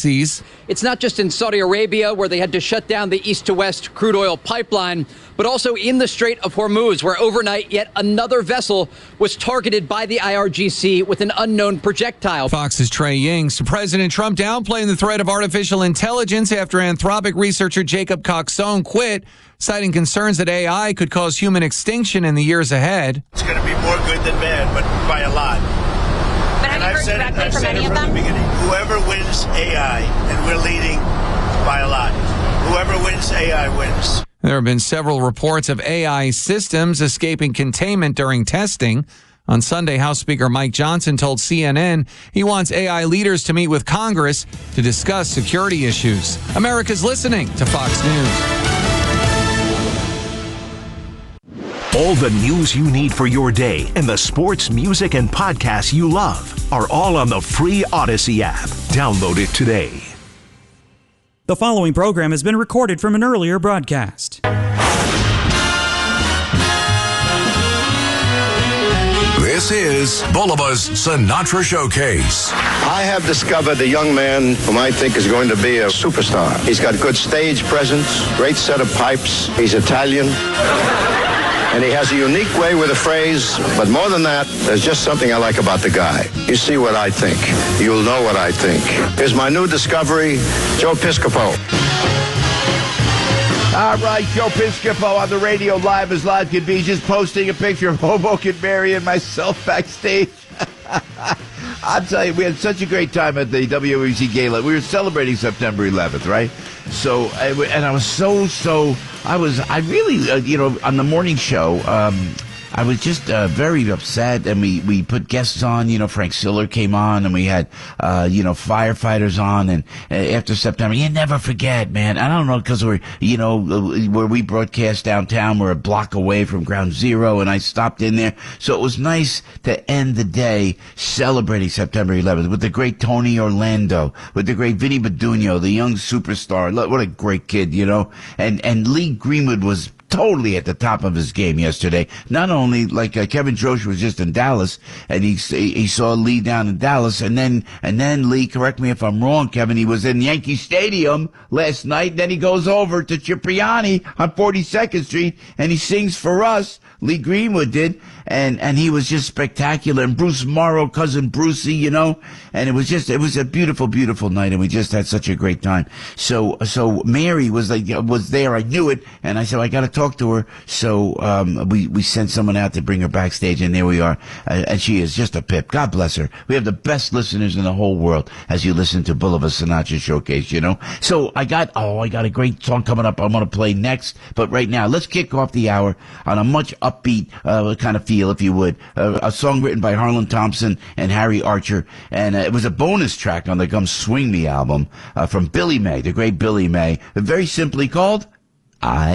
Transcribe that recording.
proxies. It's not just in Saudi Arabia, where they had to shut down the east to west crude oil pipeline, but also in the Strait of Hormuz, where overnight yet another vessel was targeted by the IRGC with an unknown projectile. Fox's Trey Yings. President Trump downplaying the threat of artificial intelligence after Anthropic researcher Jacob Coxone quit, citing concerns that AI could cause human extinction in the years ahead. It's going to be more good than bad, but by a lot. But have you heard directly from any of them? Whoever wins AI, and we're leading by a lot. Whoever wins AI wins. There have been several reports of AI systems escaping containment during testing. On Sunday, House Speaker Mike Johnson told CNN he wants AI leaders to meet with Congress to discuss security issues. America's listening to Fox News. All the news you need for your day and the sports, music, and podcasts you love are all on the free Odyssey app. Download it today. The following program has been recorded from an earlier broadcast. This is Bulba's Sinatra Showcase. I have discovered a young man whom I think is going to be a superstar. He's got good stage presence, great set of pipes. He's Italian. And he has a unique way with a phrase, but more than that, there's just something I like about the guy. You see what I think. You'll know what I think. Here's my new discovery, Joe Piscopo. All right, Joe Piscopo on the radio, live as live could be, just posting a picture of Hoboken Mary and myself backstage. I'll tell you, we had such a great time at the WEC Gala. We were celebrating September 11th, right? So, and I was I really, on the morning show, I was just very upset, and we put guests on. Frank Siller came on, and we had firefighters on, and after September, you never forget, man. I don't know, because we're where we broadcast downtown, we're a block away from Ground Zero, and I stopped in there, so it was nice to end the day celebrating September 11th with the great Tony Orlando, with the great Vinny Badunio, the young superstar. What a great kid, and Lee Greenwood was totally at the top of his game yesterday. Not only Kevin Troche was just in Dallas, and he saw Lee down in Dallas, and then Lee, correct me if I'm wrong, Kevin, he was in Yankee Stadium last night. Then he goes over to Cipriani on 42nd Street, and he sings for us. Lee Greenwood did, and he was just spectacular. And Bruce Morrow, cousin Brucey, and it was a beautiful, beautiful night, and we just had such a great time. So Mary was there. I knew it, and I said, I got to talk to her. So we sent someone out to bring her backstage, and there we are. And she is just a pip. God bless her. We have the best listeners in the whole world as you listen to Bulova Sinatra Showcase, So I got a great song coming up I'm going to play next. But right now, let's kick off the hour on a much upbeat kind of feel, if you would. A song written by Harlan Thompson and Harry Archer. And it was a bonus track on the Come Swing Me album from Billy May, the great Billy May. Very simply called I